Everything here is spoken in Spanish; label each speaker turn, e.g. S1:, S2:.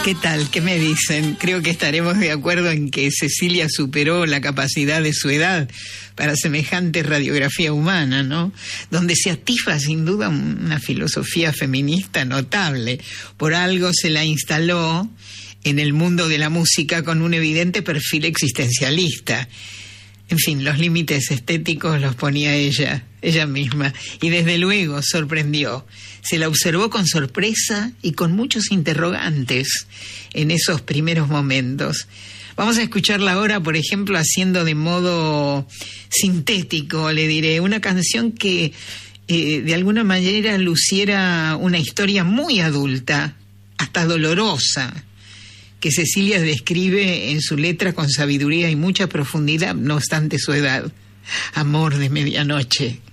S1: ¿Qué tal? ¿Qué me dicen? Creo que estaremos de acuerdo en que Cecilia superó la capacidad de su edad para semejante radiografía humana, ¿no? Donde se atisba sin duda una filosofía feminista notable. Por algo se la instaló en el mundo de la música con un evidente perfil existencialista. En fin, los límites estéticos los ponía ella misma, y desde luego sorprendió. Se la observó con sorpresa y con muchos interrogantes en esos primeros momentos. Vamos a escucharla ahora, por ejemplo, haciendo de modo sintético, le diré, una canción que de alguna manera luciera una historia muy adulta, hasta dolorosa, que Cecilia describe en su letra con sabiduría y mucha profundidad, no obstante su edad. Amor de medianoche.